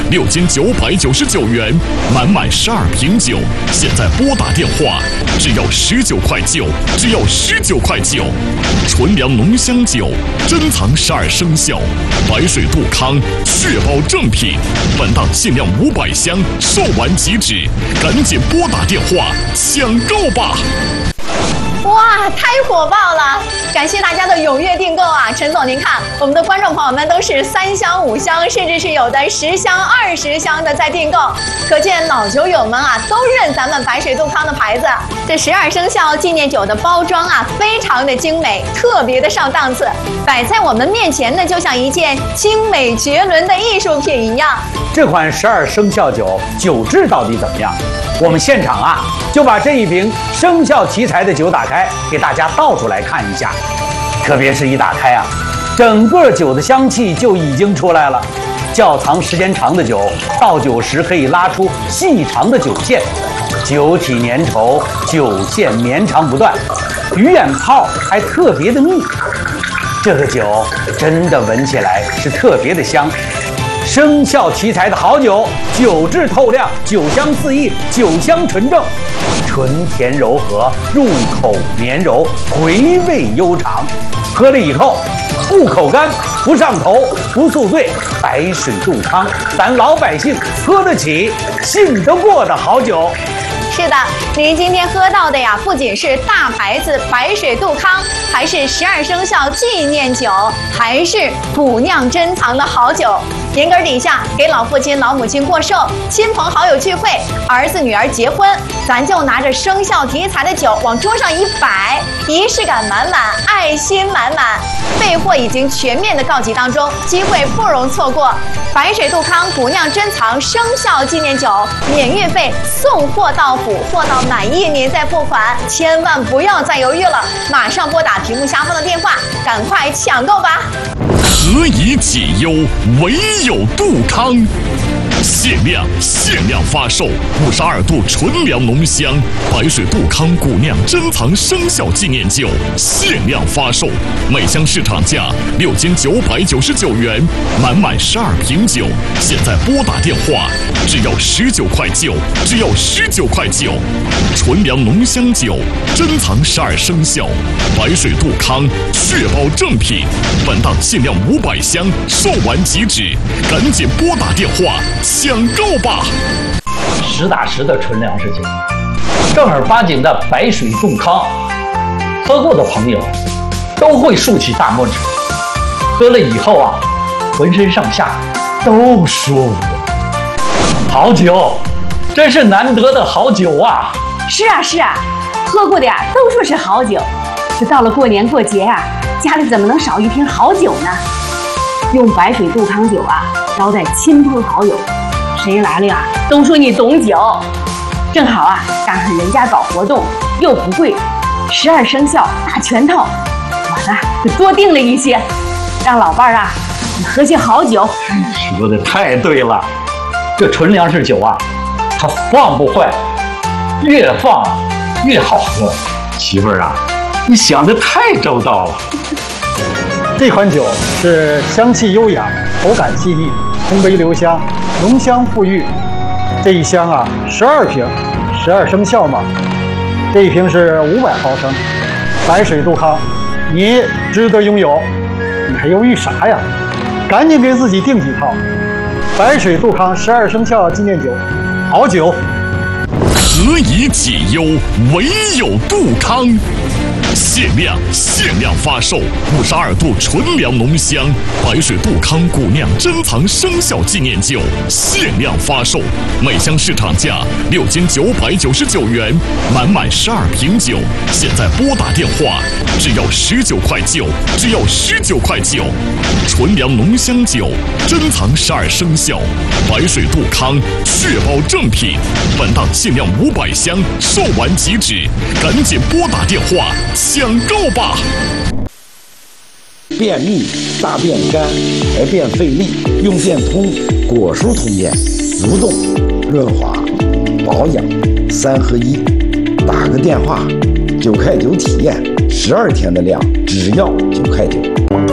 6999元，满12瓶酒。现在拨打电话，只要19块9，只要19块9。纯粮浓香酒，珍藏12生肖，白水杜康，确保正品。本档限量500箱，售完即止，赶紧拨打电话抢购吧！ 哇，太火爆了！感谢大家的踊跃订购啊！陈总，您看，我们的观众朋友们都是3箱、5箱，甚至是有的10箱、20箱的在订购，可见老酒友们啊都认咱们白水杜康的牌子。这12生肖纪念酒的包装啊，非常的精美，特别的上档次，摆在我们面前呢，就像一件精美绝伦的艺术品一样。 这款12生肖酒酒质到底怎么样？我们现场啊就把这一瓶生肖题材的酒打开，给大家倒出来看一下。特别是一打开啊，整个酒的香气就已经出来了。窖藏时间长的酒，倒酒时可以拉出细长的酒线，酒体粘稠，酒线绵长不断，鱼眼泡还特别的密。这个酒真的闻起来是特别的香。生肖题材的好酒，酒质透亮，酒香四溢，酒香纯正，纯甜柔和，入口绵柔，回味悠长。喝了以后不口干，不上头，不宿醉。白水杜康，咱老百姓喝得起，信得过的好酒。 是的，您今天喝到的呀，不仅是大牌子白水杜康，还是12生肖纪念酒，还是古酿珍藏的好酒。年根底下给老父亲、老母亲过寿，亲朋好友聚会，儿子女儿结婚，咱就拿着生肖题材的酒往桌上一摆，仪式感满满，爱心满满。备货已经全面的告急当中，机会不容错过。白水杜康古酿珍藏生肖纪念酒，免运费，送货到府，货到满意您再付款，千万不要再犹豫了，马上拨打屏幕下方的电话，赶快抢购吧！ 何以解忧，唯有杜康。限量发售52度纯粮浓香白水杜康古酿珍藏生肖纪念酒，限量发售，每箱市场价6999元，满12瓶酒。现在拨打电话，只要19块9，只要19块9。纯粮浓香酒，珍藏12生肖，白水杜康，确保正品。本档限量500箱，售完即止，赶紧拨打电话抢购吧！ 实打实的纯粮食酒，正儿八经的白水杜康，喝过的朋友都会竖起大拇指，喝了以后啊，浑身上下都舒服。好酒，真是难得的好酒啊！ 是啊，喝过的呀都说是好酒，这到了过年过节啊，家里怎么能少一瓶好酒呢？用白水杜康酒啊招待亲朋好友，谁来了呀都说你懂酒。正好啊赶上人家搞活动，又不贵，12生肖大全套，我呢就多订了一些，让老伴儿啊你喝些好酒。 说的太对了，这纯粮食酒啊，它放不坏，越放越好喝。媳妇儿啊，你想的太周到了。 这款酒是香气优雅，口感细腻，通杯留香，浓香馥郁。这一箱啊，12瓶，12生肖嘛。这一瓶是500毫升，白水杜康，你值得拥有。你还犹豫啥呀？赶紧给自己订几套。白水杜康12生肖纪念酒，好酒。 何以解忧，唯有杜康。限量发售52度纯粮浓香白水杜康古酿珍藏生肖纪念酒，限量发售，每箱市场价6999元，满12瓶酒。现在拨打电话，只要19块9，只要19块9。纯粮浓香酒，珍藏12生肖，白水杜康，确保正品。本档限量500箱，售完即止，赶紧拨打电话抢购吧！ 便秘、大便干、排便费力，用电通果蔬通便，蠕动、润滑、保养3合1。打个电话，9块9体验，12天的量只要9块9。